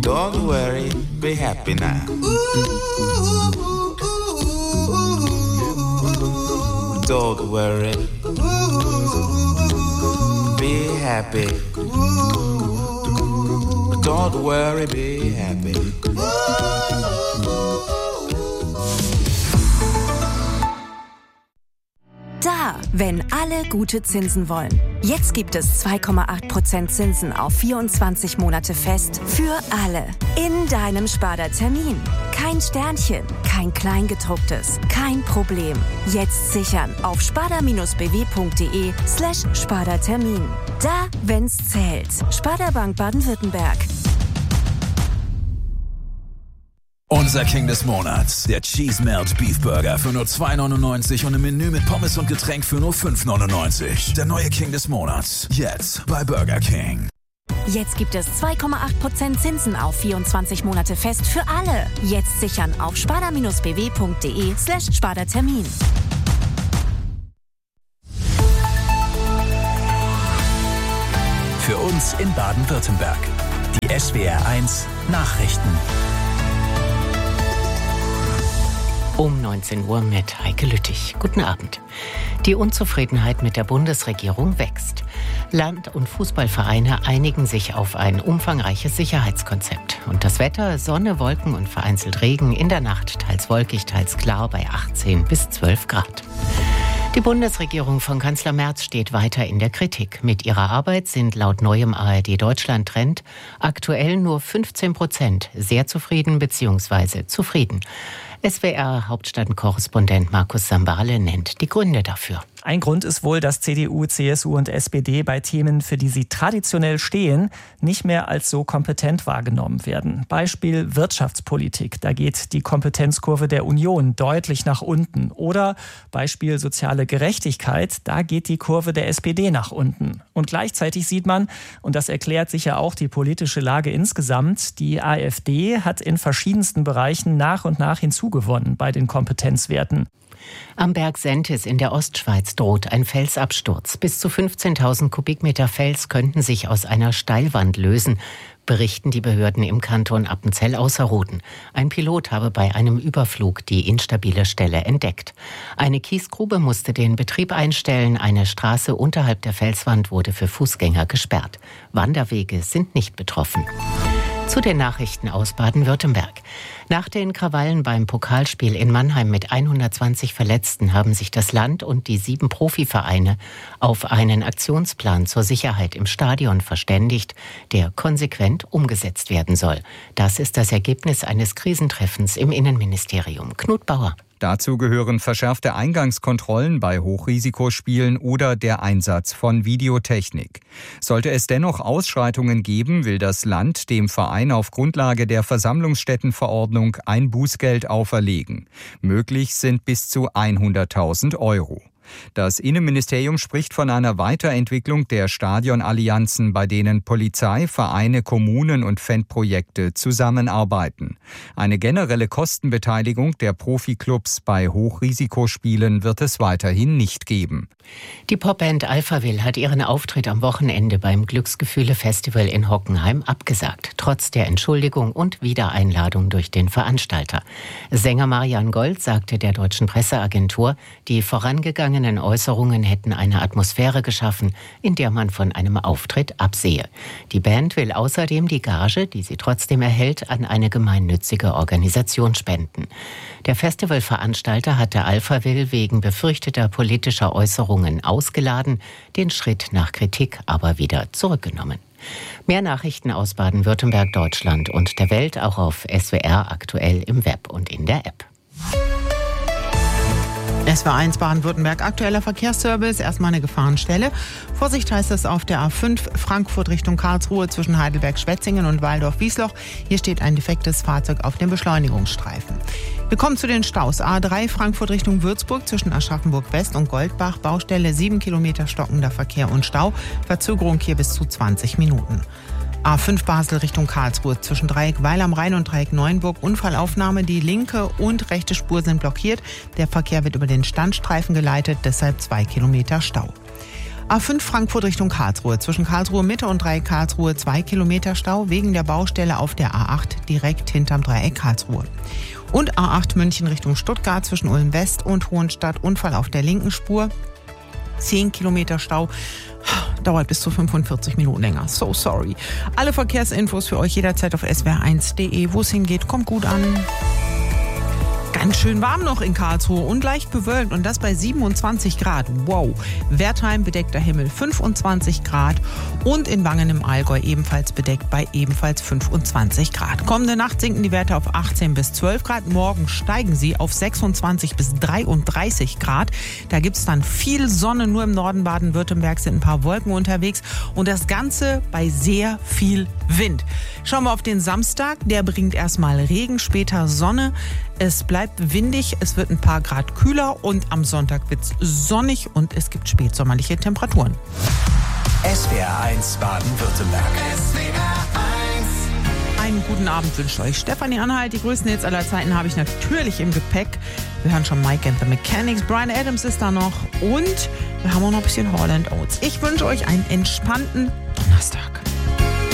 Don't worry, be happy now. Don't worry, be happy. Don't worry, be happy. Da, wenn alle gute Zinsen wollen. Jetzt gibt es 2,8% Zinsen auf 24 Monate fest für alle. In deinem Sparda-Termin. Kein Sternchen, kein Kleingedrucktes, kein Problem. Jetzt sichern auf sparda-bw.de/Sparda-Termin. Da, wenn's zählt. Sparda Bank Baden-Württemberg. Unser King des Monats, der Cheese Melt Beef Burger für nur 2,99 und im Menü mit Pommes und Getränk für nur 5,99. Der neue King des Monats, jetzt bei Burger King. Jetzt gibt es 2,8% Zinsen auf 24 Monate fest für alle. Jetzt sichern auf sparda-bw.de/Sparda-Termin. Für uns in Baden-Württemberg. Die SWR1 Nachrichten. Um 19 Uhr mit Heike Lüttich. Guten Abend. Die Unzufriedenheit mit der Bundesregierung wächst. Land- und Fußballvereine einigen sich auf ein umfangreiches Sicherheitskonzept. Und das Wetter, Sonne, Wolken und vereinzelt Regen, in der Nacht teils wolkig, teils klar bei 18 bis 12 Grad. Die Bundesregierung von Kanzler Merz steht weiter in der Kritik. Mit ihrer Arbeit sind laut neuem ARD-Deutschland-Trend aktuell nur 15% sehr zufrieden bzw. zufrieden. SWR-Hauptstadtkorrespondent Markus Sambale nennt die Gründe dafür. Ein Grund ist wohl, dass CDU, CSU und SPD bei Themen, für die sie traditionell stehen, nicht mehr als so kompetent wahrgenommen werden. Beispiel Wirtschaftspolitik. Da geht die Kompetenzkurve der Union deutlich nach unten. Oder Beispiel soziale Gerechtigkeit. Da geht die Kurve der SPD nach unten. Und gleichzeitig sieht man, und das erklärt sicher auch die politische Lage insgesamt, die AfD hat in verschiedensten Bereichen nach und nach hinzugewonnen bei den Kompetenzwerten. Am Berg Sentis in der Ostschweiz droht ein Felsabsturz. Bis zu 15.000 Kubikmeter Fels könnten sich aus einer Steilwand lösen, berichten die Behörden im Kanton Appenzell-Ausserrhoden. Ein Pilot habe bei einem Überflug die instabile Stelle entdeckt. Eine Kiesgrube musste den Betrieb einstellen. Eine Straße unterhalb der Felswand wurde für Fußgänger gesperrt. Wanderwege sind nicht betroffen. Zu den Nachrichten aus Baden-Württemberg. Nach den Krawallen beim Pokalspiel in Mannheim mit 120 Verletzten haben sich das Land und die 7 Profivereine auf einen Aktionsplan zur Sicherheit im Stadion verständigt, der konsequent umgesetzt werden soll. Das ist das Ergebnis eines Krisentreffens im Innenministerium. Knut Bauer. Dazu gehören verschärfte Eingangskontrollen bei Hochrisikospielen oder der Einsatz von Videotechnik. Sollte es dennoch Ausschreitungen geben, will das Land dem Verein auf Grundlage der Versammlungsstättenverordnung ein Bußgeld auferlegen. Möglich sind bis zu 100.000 Euro. Das Innenministerium spricht von einer Weiterentwicklung der Stadionallianzen, bei denen Polizei, Vereine, Kommunen und Fanprojekte zusammenarbeiten. Eine generelle Kostenbeteiligung der Profiklubs bei Hochrisikospielen wird es weiterhin nicht geben. Die Popband Alphaville hat ihren Auftritt am Wochenende beim Glücksgefühle-Festival in Hockenheim abgesagt, trotz der Entschuldigung und Wiedereinladung durch den Veranstalter. Sänger Marian Gold sagte der Deutschen Presseagentur, die vorangegangenen Äußerungen hätten eine Atmosphäre geschaffen, in der man von einem Auftritt absehe. Die Band will außerdem die Gage, die sie trotzdem erhält, an eine gemeinnützige Organisation spenden. Der Festivalveranstalter hatte Alphaville wegen befürchteter politischer Äußerungen ausgeladen, den Schritt nach Kritik aber wieder zurückgenommen. Mehr Nachrichten aus Baden-Württemberg, Deutschland und der Welt auch auf SWR aktuell im Web und in der App. SWR1 Baden-Württemberg, aktueller Verkehrsservice, erstmal eine Gefahrenstelle. Vorsicht heißt es auf der A5 Frankfurt Richtung Karlsruhe zwischen Heidelberg-Schwetzingen und Waldorf-Wiesloch. Hier steht ein defektes Fahrzeug auf dem Beschleunigungsstreifen. Wir kommen zu den Staus. A3 Frankfurt Richtung Würzburg zwischen Aschaffenburg-West und Goldbach. Baustelle 7 Kilometer stockender Verkehr und Stau. Verzögerung hier bis zu 20 Minuten. A5 Basel Richtung Karlsruhe zwischen Dreieck Weil am Rhein und Dreieck Neuenburg. Unfallaufnahme, die linke und rechte Spur sind blockiert. Der Verkehr wird über den Standstreifen geleitet, deshalb 2 Kilometer Stau. A5 Frankfurt Richtung Karlsruhe. Zwischen Karlsruhe Mitte und Dreieck Karlsruhe 2 Kilometer Stau wegen der Baustelle auf der A8 direkt hinterm Dreieck Karlsruhe. Und A8 München Richtung Stuttgart zwischen Ulm West und Hohenstadt. Unfall auf der linken Spur. 10 Kilometer Stau. Dauert bis zu 45 Minuten länger. So sorry. Alle Verkehrsinfos für euch jederzeit auf swr1.de. Wo es hingeht, kommt gut an. Ganz schön warm noch in Karlsruhe und leicht bewölkt und das bei 27 Grad. Wow. Wertheim bedeckter Himmel 25 Grad und in Wangen im Allgäu ebenfalls bedeckt bei ebenfalls 25 Grad. Kommende Nacht sinken die Werte auf 18 bis 12 Grad. Morgen steigen sie auf 26 bis 33 Grad. Da gibt es dann viel Sonne. Nur im Norden Baden-Württembergs sind ein paar Wolken unterwegs und das Ganze bei sehr viel Wind. Schauen wir auf den Samstag. Der bringt erstmal Regen, später Sonne. Es bleibt windig, es wird ein paar Grad kühler und am Sonntag wird es sonnig und es gibt spätsommerliche Temperaturen. SWR1 Baden-Württemberg. Einen guten Abend wünscht euch Stefanie Anhalt. Die größten Hits aller Zeiten habe ich natürlich im Gepäck. Wir hören schon Mike and the Mechanics, Bryan Adams ist da noch und wir haben auch noch ein bisschen Hall & Oates. Ich wünsche euch einen entspannten Donnerstag.